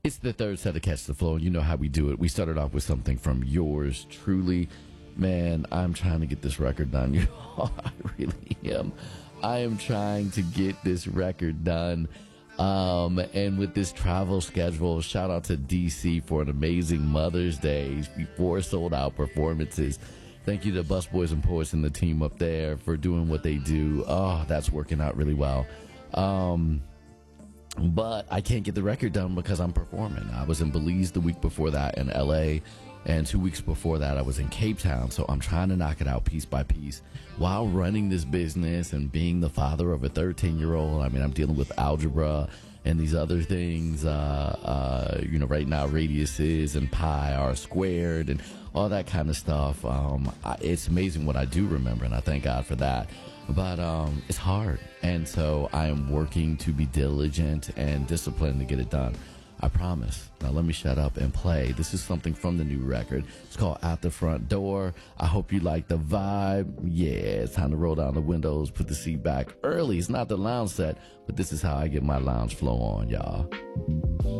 It's the third set of Catch the Flow, and you know how we do it. We started off with something from yours truly. Man, I'm trying to get this record done. You know, I really am. I am trying to get this record done. And with this travel schedule, shout out to DC for an amazing Mother's Day, 4 sold out performances. Thank you to Busboys and Poets and the team up there for doing what they do. Oh, that's working out really well. But I can't get the record done because I'm performing. I was in Belize the week before that in LA, and 2 weeks before that I was in Cape Town. So I'm trying to knock it out piece by piece while running this business and being the father of a 13-year-old. I mean, I'm dealing with algebra and these other things, right now radiuses and pi r squared and all that kind of stuff. It's amazing what I do remember, and I thank God for that. But it's hard, and so I am working to be diligent and disciplined to get it done. I promise. Now let me shut up and play. This is something from the new record. It's called Out the Front Door. I hope you like the vibe. Yeah, it's time to roll down the windows, put the seat back early. It's not the lounge set, but this is how I get my lounge flow on, y'all.